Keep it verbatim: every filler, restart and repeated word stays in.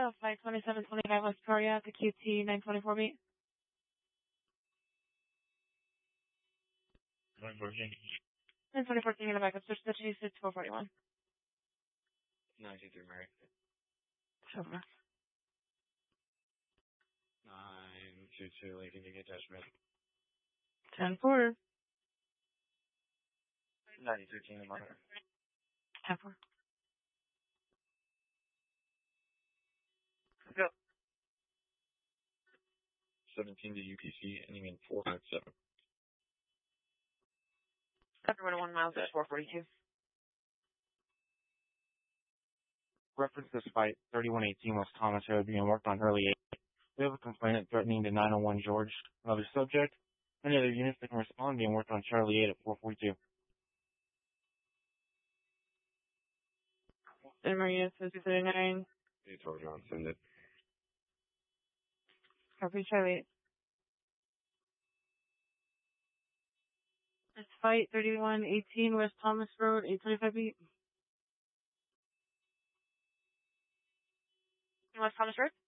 Delta, five twenty-seven twenty-five West Peoria, the Q T nine twenty-four beat. nine fourteen. nine twenty-four, taking the backup, switch the chase, it's four forty-one. nine two three, Mary. Over. nine two two, Lincoln, you get judgment. ten four. ninety thirteen, the monitor. ten four. Go. seventeen to U P C, ending in four five seven. Everyone one miles at four forty-two. Reference this fight, thirty-one eighteen West Thomas Road being worked on early eight. We have a complainant threatening to nine oh one George. Another subject. Any other units that can respond being worked on Charlie eight at four forty-two. And Maria says two thirty-nine. Hey, Tor Johnson, that. Copy, Charlie. It's fight thirty-one eighteen West Thomas Road, eight twenty-five beat. West Thomas Road?